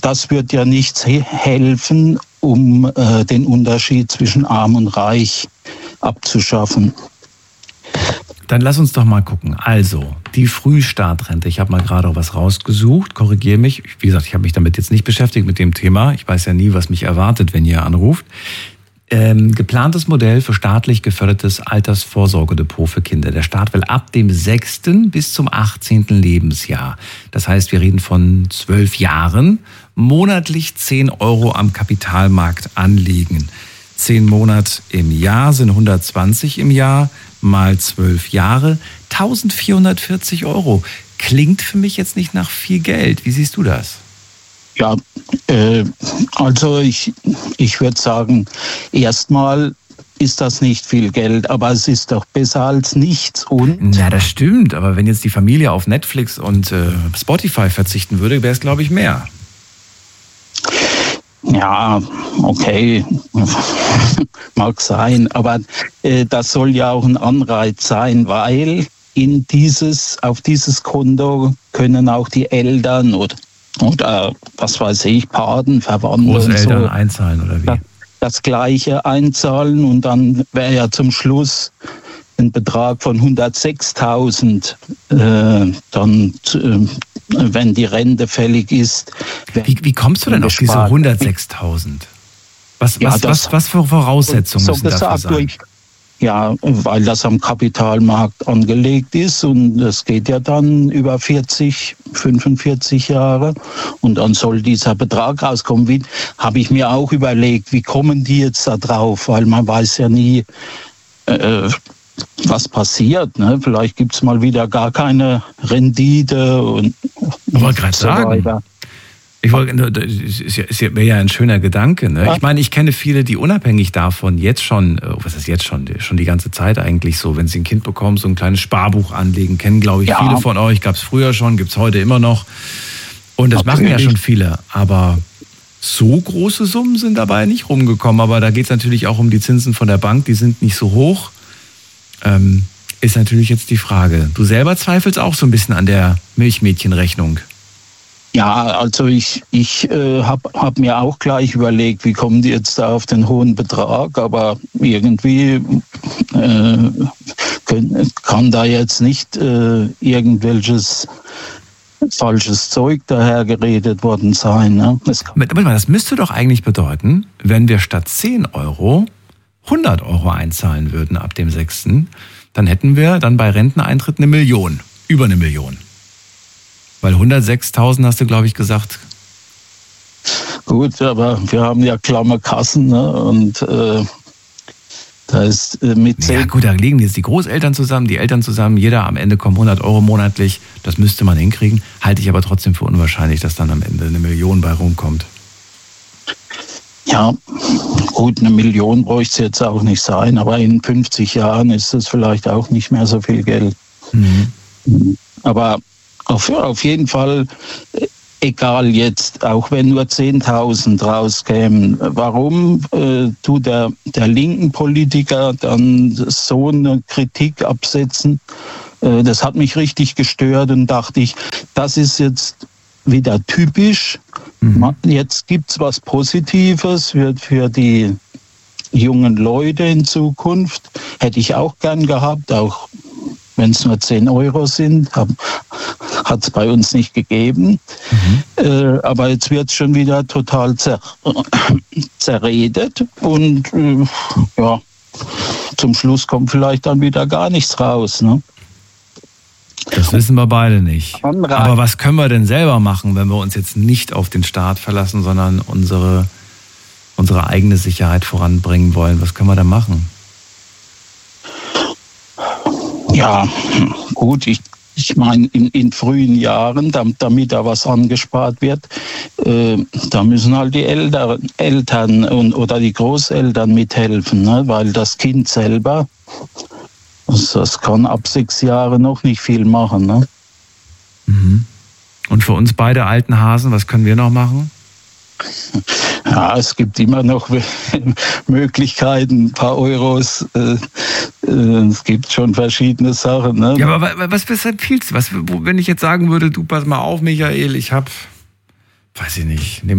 das wird ja nichts helfen, um den Unterschied zwischen Arm und Reich abzuschaffen. Dann lass uns doch mal gucken. Also, die Frühstartrente. Ich habe mal gerade auch was rausgesucht. Korrigiere mich. Wie gesagt, ich habe mich damit jetzt nicht beschäftigt mit dem Thema. Ich weiß ja nie, was mich erwartet, wenn ihr anruft. Geplantes Modell für staatlich gefördertes Altersvorsorgedepot für Kinder. Der Staat will ab dem 6. bis zum 18. Lebensjahr. Das heißt, wir reden von 12 Jahren. Monatlich 10 Euro am Kapitalmarkt anlegen. 10 Monate im Jahr sind 120 im Jahr. Mal 12 Jahre, 1.440 Euro. Klingt für mich jetzt nicht nach viel Geld. Wie siehst du das? Ja, also ich würde sagen, erstmal ist das nicht viel Geld, aber es ist doch besser als nichts. Und na, das stimmt, aber wenn jetzt die Familie auf Netflix und Spotify verzichten würde, wäre es, glaube ich, mehr. Ja, okay, mag sein, aber das soll ja auch ein Anreiz sein, weil auf dieses Konto können auch die Eltern oder was weiß ich, Paten, Verwandte Großeltern und so einzahlen oder wie? Das Gleiche einzahlen und dann wäre ja zum Schluss ein Betrag von 106.000 dann wenn die Rente fällig ist. Wie kommst du denn auf diese 106.000? Was für Voraussetzungen müssen dafür sein? Ja, weil das am Kapitalmarkt angelegt ist und es geht ja dann über 40, 45 Jahre und dann soll dieser Betrag rauskommen. Habe ich mir auch überlegt, wie kommen die jetzt da drauf? Weil man weiß ja nie, was passiert. Ne? Vielleicht gibt es mal wieder gar keine Rendite und ich wollte gerade sagen. Wäre ja ein schöner Gedanke. Ne? Ja. Ich meine, ich kenne viele, die unabhängig davon jetzt schon, was ist jetzt schon die ganze Zeit eigentlich so, wenn sie ein Kind bekommen, so ein kleines Sparbuch anlegen, kennen, glaube ich, viele von euch, gab es früher schon, gibt es heute immer noch. Und das machen ja schon viele, aber so große Summen sind dabei nicht rumgekommen. Aber da geht es natürlich auch um die Zinsen von der Bank, die sind nicht so hoch. Ist natürlich jetzt die Frage. Du selber zweifelst auch so ein bisschen an der Milchmädchenrechnung. Ja, also ich hab mir auch gleich überlegt, wie kommen die jetzt da auf den hohen Betrag, aber irgendwie kann da jetzt nicht irgendwelches falsches Zeug dahergeredet worden sein. Ne? Das müsste doch eigentlich bedeuten, wenn wir statt 10 Euro 100 Euro einzahlen würden ab dem 6., dann hätten wir dann bei Renteneintritt 1 Million, über 1 Million. Weil 106.000 hast du, glaube ich, gesagt. Gut, aber wir haben ja klamme Kassen, ne? Und da ist mit 10... Ja gut, da liegen jetzt die Großeltern zusammen, die Eltern zusammen, jeder am Ende kommen 100 Euro monatlich. Das müsste man hinkriegen. Halte ich aber trotzdem für unwahrscheinlich, dass dann am Ende 1 Million bei rumkommt. Ja, gut, 1 Million bräuchte es jetzt auch nicht sein, aber in 50 Jahren ist es vielleicht auch nicht mehr so viel Geld. Mhm. Aber auf jeden Fall, egal jetzt, auch wenn nur 10.000 rauskämen, warum tut der linken Politiker dann so eine Kritik absetzen? Das hat mich richtig gestört und dachte ich, das ist jetzt wieder typisch. Jetzt gibt es was Positives für die jungen Leute in Zukunft. Hätte ich auch gern gehabt, auch wenn es nur 10 Euro sind, hat es bei uns nicht gegeben. Aber jetzt wird es schon wieder total zerredet und zum Schluss kommt vielleicht dann wieder gar nichts raus. Ne? Das wissen wir beide nicht. Aber was können wir denn selber machen, wenn wir uns jetzt nicht auf den Staat verlassen, sondern unsere eigene Sicherheit voranbringen wollen? Was können wir da machen? Ja, gut, ich meine, in frühen Jahren, damit da was angespart wird, da müssen halt die Eltern oder die Großeltern mithelfen, ne? Weil das Kind selber, das kann ab 6 Jahren noch nicht viel machen. Ne? Und für uns beide alten Hasen, was können wir noch machen? Ja, es gibt immer noch Möglichkeiten, ein paar Euros. Es gibt schon verschiedene Sachen. Ne? Ja, aber was empfiehlst du? Wenn ich jetzt sagen würde, du pass mal auf, Michael, ich habe weiß ich nicht,